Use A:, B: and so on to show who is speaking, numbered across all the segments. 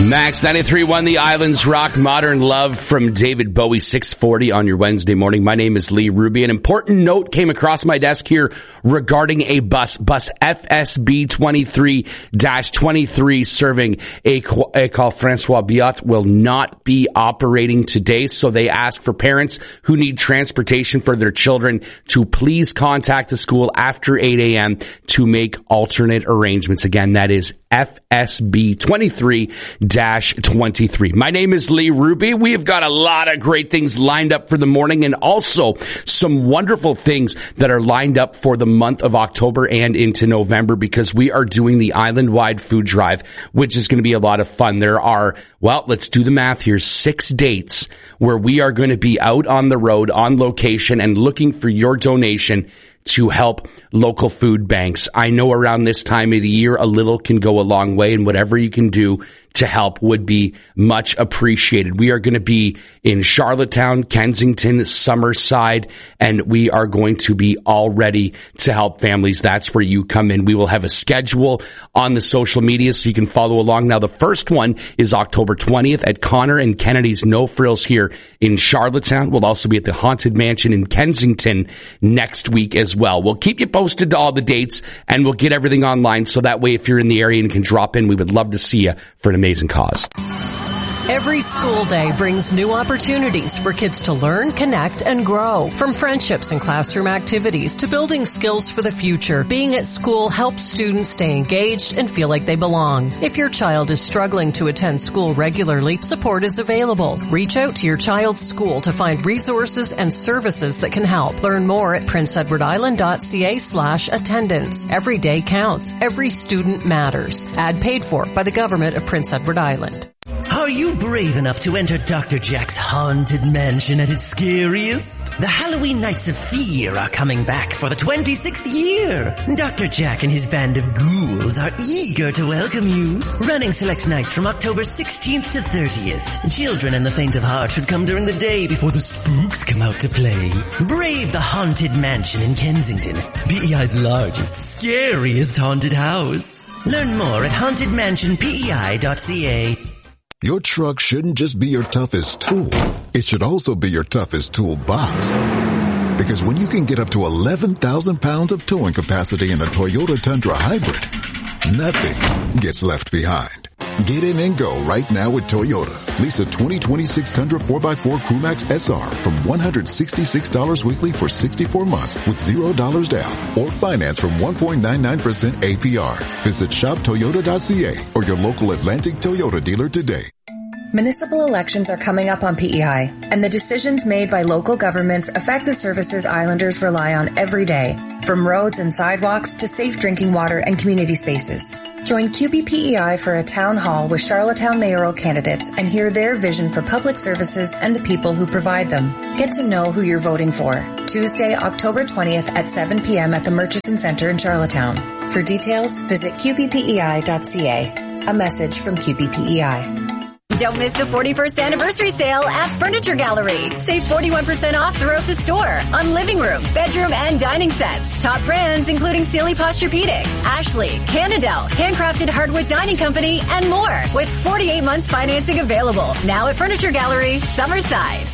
A: Max 93.1, The Islands Rock, Modern Love from David Bowie, 640 on your Wednesday morning. My name is Lee Ruby. An important note came across my desk here regarding a bus FSB 23-23 serving École Francois Biot will not be operating today. So they ask for parents who need transportation for their children to please contact the school after 8 a.m. to make alternate arrangements. Again, that is FSB 23-23. My name is Lee Ruby. We have got a lot of great things lined up for the morning and also some wonderful things that are lined up for the month of October and into November because we are doing the island-wide food drive, which is going to be a lot of fun. There are, well, let's do the math here, 6 dates where we are going to be out on the road, on location, and looking for your donation to help local food banks. I know around this time of the year, a little can go a long way, and whatever you can do to help would be much appreciated. We are going to be in Charlottetown, Kensington, Summerside, and we are going to be all ready to help families. That's where you come in. We will have a schedule on the social media so you can follow along. Now, the first one is October 20th at Connor and Kennedy's No Frills here in Charlottetown. We'll also be at the Haunted Mansion in Kensington next week as well. We'll keep you posted to all the dates, and we'll get everything online so that way if you're in the area and can drop in, we would love to see you for an amazing cause.
B: Every school day brings new opportunities for kids to learn, connect, and grow. From friendships and classroom activities to building skills for the future, being at school helps students stay engaged and feel like they belong. If your child is struggling to attend school regularly, support is available. Reach out to your child's school to find resources and services that can help. Learn more at princeedwardisland.ca/attendance. Every day counts. Every student matters. Ad paid for by the Government of Prince Edward Island.
C: Are you brave enough to enter Dr. Jack's Haunted Mansion at its scariest? The Halloween Nights of Fear are coming back for the 26th year. Dr. Jack and his band of ghouls are eager to welcome you. Running select nights from October 16th to 30th. Children and the faint of heart should come during the day before the spooks come out to play. Brave the Haunted Mansion in Kensington, PEI's largest, scariest haunted house. Learn more at hauntedmansionpei.ca.
D: Your truck shouldn't just be your toughest tool. It should also be your toughest toolbox. Because when you can get up to 11,000 pounds of towing capacity in a Toyota Tundra Hybrid, nothing gets left behind. Get in and go right now with Toyota. Lease a 2026 Tundra 4x4 Crewmax SR from $166 weekly for 64 months with $0 down or finance from 1.99% APR. Visit shoptoyota.ca or your local Atlantic Toyota dealer today.
E: Municipal elections are coming up on PEI, and the decisions made by local governments affect the services Islanders rely on every day, from roads and sidewalks to safe drinking water and community spaces. Join QBPEI for a town hall with Charlottetown mayoral candidates and hear their vision for public services and the people who provide them. Get to know who you're voting for. Tuesday, October 20th at 7 p.m. at the Murchison Center in Charlottetown. For details, visit qbpei.ca. A message from QBPEI.
F: Don't miss the 41st anniversary sale at Furniture Gallery. Save 41% off throughout the store on living room, bedroom, and dining sets. Top brands including Sealy Posturepedic, Ashley, Canadel, Handcrafted Hardwood Dining Company, and more. With 48 months financing available. Now at Furniture Gallery, Summerside.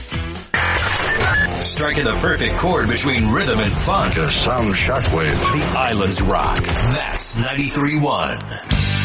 G: Striking the perfect chord between rhythm and fun.
H: Just some shockwave.
G: The Islands Rock. That's 93.1.